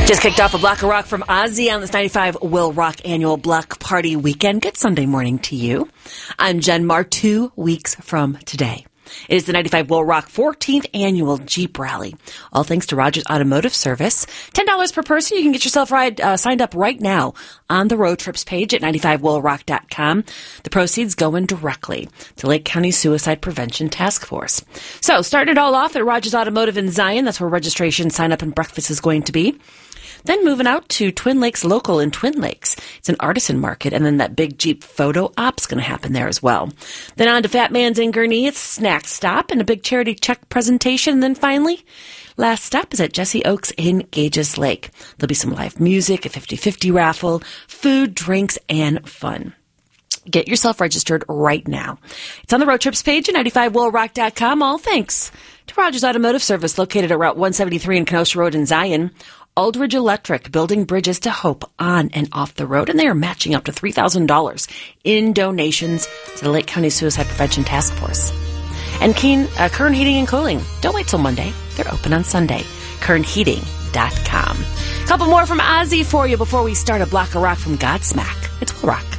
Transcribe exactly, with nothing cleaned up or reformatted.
Just kicked off a block of rock from Ozzy on this ninety-five Will Rock annual block party weekend. Good Sunday morning to you. I'm Jen Marr, two weeks from today. It is the ninety-five Will Rock fourteenth annual Jeep Rally. All thanks to Rogers Automotive Service. ten dollars per person. You can get yourself ride, uh, signed up right now on the road trips page at ninety-five will rock dot com. The proceeds going directly to Lake County Suicide Prevention Task Force. So, starting it all off at Rogers Automotive in Zion. That's where registration, sign up, and breakfast is going to be. Then moving out to Twin Lakes Local in Twin Lakes. It's an artisan market, and then that big Jeep photo op's going to happen there as well. Then on to Fat Man's in Gurnee. It's Snack Stop and a big charity check presentation. And then finally, last stop is at Jesse Oaks in Gages Lake. There'll be some live music, a fifty-fifty raffle, food, drinks, and fun. Get yourself registered right now. It's on the road trips page at ninety-five will rock dot com. All thanks to Rogers Automotive Service, located at Route one seventy-three in Kenosha Road in Zion. Aldridge Electric, building bridges to hope on and off the road. And they are matching up to three thousand dollars in donations to the Lake County Suicide Prevention Task Force. And Keen, uh, Kern Heating and Cooling. Don't wait till Monday. They're open on Sunday. kern heating dot com. A couple more from Ozzy for you before we start a block of rock from Godsmack. It's Will Rock.